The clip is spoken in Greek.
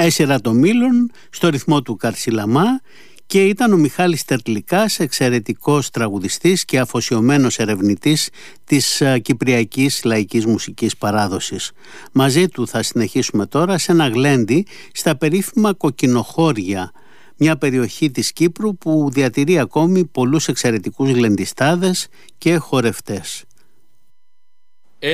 έσυρα το μήλον στο ρυθμό του Καρσιλαμά και ήταν ο Μιχάλης Τερλικάς, εξαιρετικός τραγουδιστής και αφοσιωμένος ερευνητής της κυπριακής λαϊκής μουσικής παράδοσης. Μαζί του θα συνεχίσουμε τώρα σε ένα γλέντι στα περίφημα Κοκκινοχώρια, μια περιοχή της Κύπρου που διατηρεί ακόμη πολλούς εξαιρετικούς γλεντιστάδες και χορευτές.